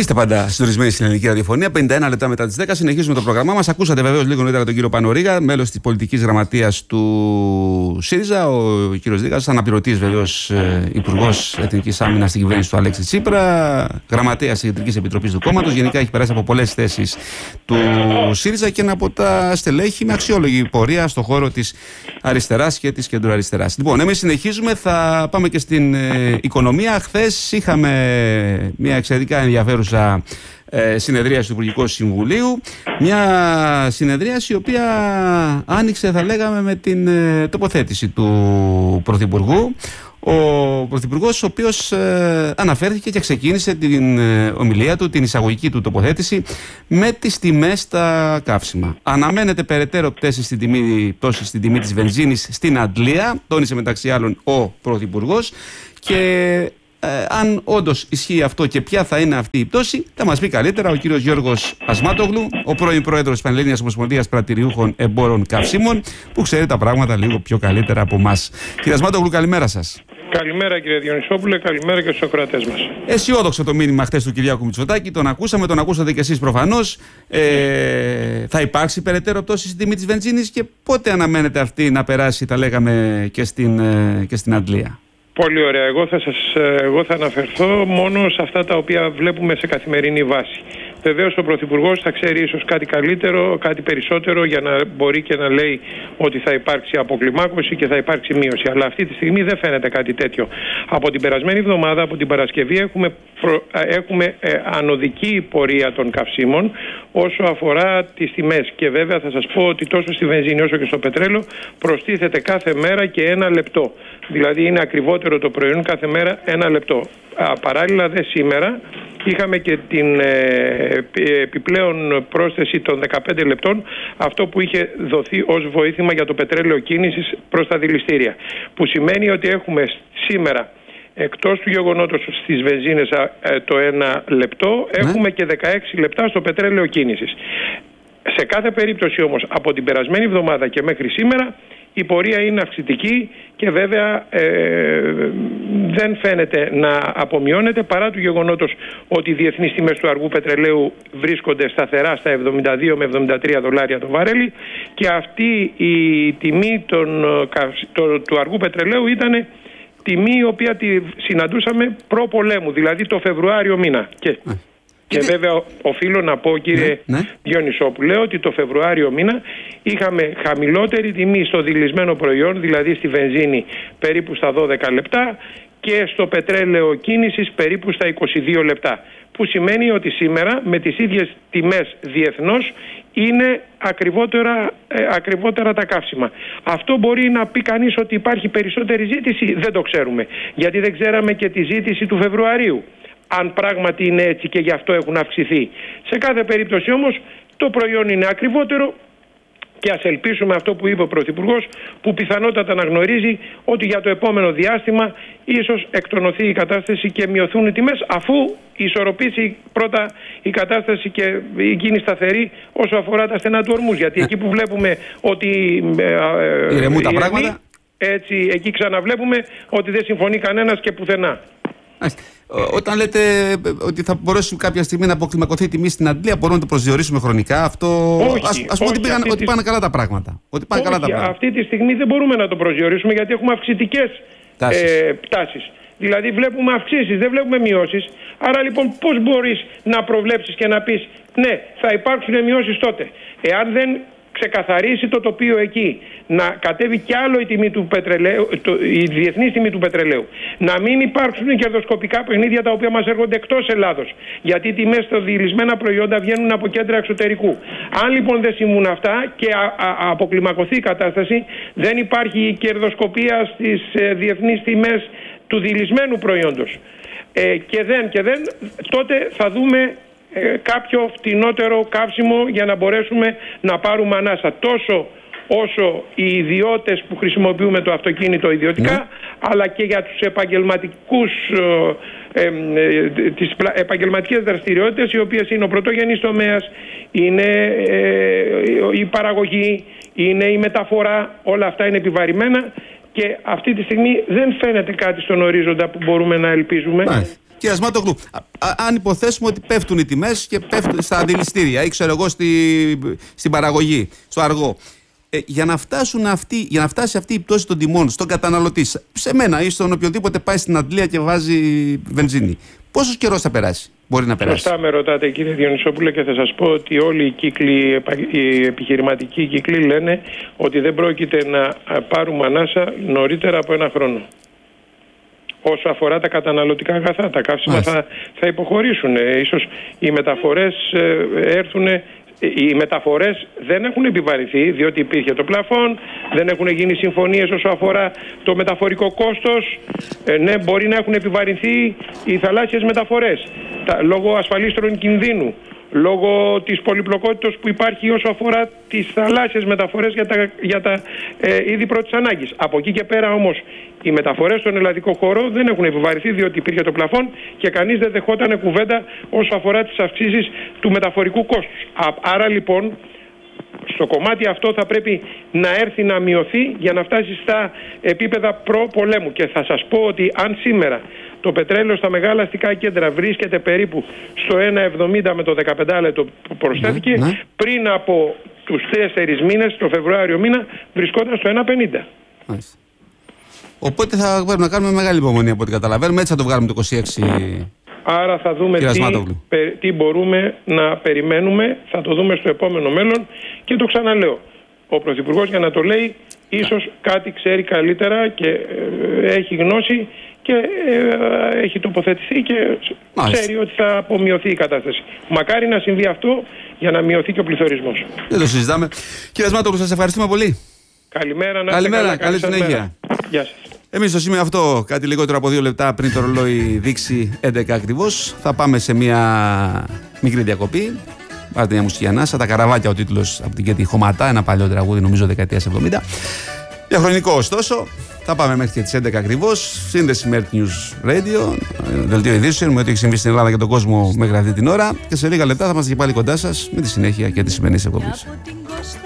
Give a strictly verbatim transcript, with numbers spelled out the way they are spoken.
Είστε πάντα συντονισμένοι στην Ελληνική Ραδιοφωνία. πενήντα ένα λεπτά μετά τις δέκα συνεχίζουμε το πρόγραμμά μας. Ακούσατε βεβαίως λίγο νωρίτερα τον κύριο Πανορίγα, μέλος της πολιτικής γραμματείας του ΣΥΡΙΖΑ. Ο κύριος Ρίγας, αναπληρωτής βεβαίως υπουργός Εθνικής Άμυνας στην κυβέρνηση του Αλέξη Τσίπρα, γραμματέας της Κεντρικής Επιτροπής του κόμματος. Γενικά έχει περάσει από πολλές θέσεις του ΣΥΡΙΖΑ και ένα από τα στελέχη με αξιόλογη πορεία στον χώρο της αριστεράς και της κεντροαριστεράς. Λοιπόν, εμείς συνεχίζουμε, θα πάμε και στην ε, οικονομία. Χθες είχαμε μια εξαιρετικά ενδιαφέρουσα ε, συνεδρίαση του Υπουργικού Συμβουλίου. Μια συνεδρίαση η οποία άνοιξε, θα λέγαμε, με την ε, τοποθέτηση του Πρωθυπουργού. Ο Πρωθυπουργός, ο οποίος ε, αναφέρθηκε και ξεκίνησε την ε, ομιλία του, την εισαγωγική του τοποθέτηση με τις τιμές στα καύσιμα. Αναμένεται περαιτέρω πτώση στην τιμή, πτώση στην τιμή της βενζίνης στην Αντλία, τόνισε μεταξύ άλλων ο Πρωθυπουργός, και ε, αν όντως ισχύει αυτό και ποια θα είναι αυτή η πτώση, θα μας πει καλύτερα ο κύριος Γιώργος Ασμάτογλου, ο πρώην πρόεδρος της Πανελλήνιας Ομοσπονδίας Πρατηριούχων Εμπόρων Καυσίμων, που ξέρει τα πράγματα λίγο πιο καλύτερα από εμάς. Κύριε Ασμάτογλου, καλημέρα σας. Καλημέρα κύριε Διονυσόπουλε, καλημέρα και στους ακροατές μας. Αισιόδοξο το μήνυμα χθες του Κυριάκου Μητσοτάκη, τον ακούσαμε, τον ακούσατε και εσείς προφανώς. Ε, θα υπάρξει περαιτέρω πτώση στην τιμή της βενζίνης και πότε αναμένεται αυτή να περάσει, τα λέγαμε, και στην, και στην Αντλία? Πολύ ωραία. Εγώ θα, σας, εγώ θα αναφερθώ μόνο σε αυτά τα οποία βλέπουμε σε καθημερινή βάση. Βεβαίως ο Πρωθυπουργός θα ξέρει ίσως κάτι καλύτερο, κάτι περισσότερο, για να μπορεί και να λέει ότι θα υπάρξει αποκλιμάκωση και θα υπάρξει μείωση. Αλλά αυτή τη στιγμή δεν φαίνεται κάτι τέτοιο. Από την περασμένη εβδομάδα, από την Παρασκευή, έχουμε, προ, έχουμε ε, ανωδική πορεία των καυσίμων όσο αφορά τις τιμές. Και βέβαια θα σας πω ότι τόσο στη βενζίνη όσο και στο πετρέλαιο προστίθεται κάθε μέρα και ένα λεπτό. Δηλαδή είναι ακριβότερο το προϊόν κάθε μέρα ένα λεπτό. Α, παράλληλα δε σήμερα είχαμε και την ε, επιπλέον πρόσθεση των δεκαπέντε λεπτών, αυτό που είχε δοθεί ως βοήθημα για το πετρέλαιο κίνησης προς τα δηληστήρια. Που σημαίνει ότι έχουμε σήμερα, εκτός του γεγονότος στις βενζίνες ε, το ένα λεπτό, ναι, έχουμε και δεκαέξι λεπτά στο πετρέλαιο κίνησης. Σε κάθε περίπτωση όμως, από την περασμένη εβδομάδα και μέχρι σήμερα, η πορεία είναι αυξητική και βέβαια ε, δεν φαίνεται να απομειώνεται, παρά του γεγονότος ότι οι διεθνείς τιμές του αργού πετρελαίου βρίσκονται σταθερά στα εβδομήντα δύο με εβδομήντα τρία δολάρια το βάρελι, και αυτή η τιμή των, το, του αργού πετρελαίου ήταν τιμή η οποία τη συναντούσαμε προ-πολέμου, δηλαδή το Φεβρουάριο μήνα. Και... Και βέβαια οφείλω να πω, κύριε ναι, ναι. Διονυσόπουλε, ότι το Φεβρουάριο μήνα είχαμε χαμηλότερη τιμή στο δηλισμένο προϊόν, δηλαδή στη βενζίνη περίπου στα δώδεκα λεπτά και στο πετρέλαιο κίνησης περίπου στα είκοσι δύο λεπτά. Που σημαίνει ότι σήμερα με τις ίδιες τιμές διεθνώς είναι ακριβότερα, ε, ακριβότερα τα καύσιμα. Αυτό μπορεί να πει κανείς ότι υπάρχει περισσότερη ζήτηση? Δεν το ξέρουμε, γιατί δεν ξέραμε και τη ζήτηση του Φεβρουαρίου, αν πράγματι είναι έτσι και γι' αυτό έχουν αυξηθεί. Σε κάθε περίπτωση όμως το προϊόν είναι ακριβότερο, και ας ελπίσουμε αυτό που είπε ο Πρωθυπουργός, που πιθανότατα αναγνωρίζει ότι για το επόμενο διάστημα ίσως εκτονωθεί η κατάσταση και μειωθούν οι τιμές, αφού ισορροπήσει πρώτα η κατάσταση και γίνει σταθερή όσο αφορά τα στενά του ορμούς. Γιατί εκεί που βλέπουμε ότι ηρεμούν τα πράγματα, έτσι εκεί ξαναβλέπουμε ότι δεν συμφωνεί κανένας και πουθενά. Όταν λέτε ότι θα μπορέσει κάποια στιγμή να αποκλιμακωθεί η τιμή στην Αντλία, μπορούμε να το προσδιορίσουμε χρονικά αυτό? Όχι, ας, ας πούμε ότι, πήγαν, ότι τη... πάνε καλά τα πράγματα. Ότι πάνε όχι, καλά τα πράγματα. Αυτή τη στιγμή δεν μπορούμε να το προσδιορίσουμε, γιατί έχουμε αυξητικές τάσεις. Ε, τάσεις. Δηλαδή βλέπουμε αυξήσεις, δεν βλέπουμε μειώσεις. Άρα λοιπόν πώς μπορείς να προβλέψεις και να πεις ναι, θα υπάρξουν μειώσεις τότε, εάν δεν ξεκαθαρίσει το τοπίο εκεί, να κατέβει κι άλλο η τιμή του πετρελαίου, το, η διεθνής τιμή του πετρελαίου, να μην υπάρξουν κερδοσκοπικά παιχνίδια τα οποία μας έρχονται εκτός Ελλάδος, γιατί οι τιμές στα δηλισμένα προϊόντα βγαίνουν από κέντρα εξωτερικού. Αν λοιπόν δεν συμβούν αυτά και α, α, αποκλιμακωθεί η κατάσταση, δεν υπάρχει κερδοσκοπία στις ε, διεθνείς τιμές του δηλισμένου προϊόντος, ε, και δεν και δεν, τότε θα δούμε Ε, κάποιο φτηνότερο καύσιμο για να μπορέσουμε να πάρουμε ανάσα, τόσο όσο οι ιδιώτες που χρησιμοποιούμε το αυτοκίνητο ιδιωτικά, ναι, αλλά και για τους επαγγελματικούς ε, ε, τις επαγγελματικές δραστηριότητες, οι οποίες είναι ο πρωτογενής τομέας, είναι ε, η παραγωγή, είναι η μεταφορά, όλα αυτά είναι επιβαρημένα και αυτή τη στιγμή δεν φαίνεται κάτι στον ορίζοντα που μπορούμε να ελπίζουμε. Μάλιστα. Κύριε Ασμάτογλου, αν υποθέσουμε ότι πέφτουν οι τιμές και πέφτουν στα αντιληστήρια ή ξέρω εγώ στη, στην παραγωγή, στο αργό. Ε, για, να φτάσουν αυτοί, για να φτάσει αυτή η πτώση των τιμών στον καταναλωτή, σε μένα ή στον οποιοδήποτε πάει στην αντλία και βάζει βενζίνη, πόσος καιρός θα περάσει, μπορεί να περάσει? Σωστά με ρωτάτε, κύριε Διονυσόπουλε, και θα σας πω ότι όλοι οι κύκλοι, οι επιχειρηματικοί κύκλοι λένε ότι δεν πρόκειται να πάρουμε ανάσα νωρίτερα από ένα χρόνο. Όσο αφορά τα καταναλωτικά αγαθά, τα καύσιμα θα, θα υποχωρήσουν. Ε, ίσως οι μεταφορές ε, έρθουν. Οι μεταφορές δεν έχουν επιβαρυνθεί διότι υπήρχε το πλαφόν, δεν έχουν γίνει συμφωνίες όσο αφορά το μεταφορικό κόστος. Ε, ναι, μπορεί να έχουν επιβαρυνθεί οι θαλάσσιες μεταφορές τα, λόγω ασφαλίστερων κινδύνου, λόγω της πολυπλοκότητας που υπάρχει όσο αφορά τις θαλάσσιες μεταφορές για τα, για τα ε, είδη πρώτης ανάγκης. Από εκεί και πέρα όμως οι μεταφορές στον ελλαδικό χώρο δεν έχουν επιβαρυνθεί διότι υπήρχε το πλαφόν και κανείς δεν δεχόταν κουβέντα όσο αφορά τις αυξήσεις του μεταφορικού κόστους. Άρα λοιπόν στο κομμάτι αυτό θα πρέπει να έρθει να μειωθεί για να φτάσει στα επίπεδα προ-πολέμου. Και θα σας πω ότι αν σήμερα το πετρέλαιο στα μεγάλα αστικά κέντρα βρίσκεται περίπου στο ένα εβδομήντα με το δεκαπέντε λεπτό που προσθέθηκε, ναι, ναι. πριν από τους τέσσερις μήνες, το Φεβρουάριο μήνα, βρισκόταν στο ένα πενήντα. Μάλιστα. Οπότε θα πρέπει να κάνουμε μεγάλη υπομονή από ό,τι καταλαβαίνουμε. Έτσι θα το βγάλουμε το είκοσι έξι. Άρα θα δούμε τι, τι μπορούμε να περιμένουμε, θα το δούμε στο επόμενο μέλλον και το ξαναλέω. Ο Πρωθυπουργός για να το λέει ίσως κάτι ξέρει καλύτερα και ε, έχει γνώση και ε, έχει τοποθετηθεί και Μάλιστα. ξέρει ότι θα απομειωθεί η κατάσταση. Μακάρι να συμβεί αυτό για να μειωθεί και ο πληθωρισμός. Δεν το συζητάμε. Κύριε Ασμάτογλου, σας ευχαριστούμε πολύ. Καλημέρα, να Καλημέρα, καλά, καλή συνέχεια. Γεια σας. Εμείς στο σημείο αυτό, κάτι λιγότερο από δύο λεπτά πριν το ρολόι δείξει έντεκα ακριβώς, θα πάμε σε μια μικρή διακοπή. Πάρτε μια μουσική ανάσα. Τα Καραβάκια ο τίτλος από την Κέτη Χωματά, ένα παλιό τραγούδι, νομίζω δεκαετίας εβδομήντα. Διαχρονικό ωστόσο. Θα πάμε μέχρι και τις έντεκα ακριβώς. Σύνδεση με Earth News Radio, δελτίο ειδήσεων με ό,τι έχει συμβεί στην Ελλάδα και τον κόσμο μέχρι αυτή την ώρα. Και σε λίγα λεπτά θα είμαστε και πάλι κοντά σας με τη συνέχεια και τη σημερινή εκπομπή.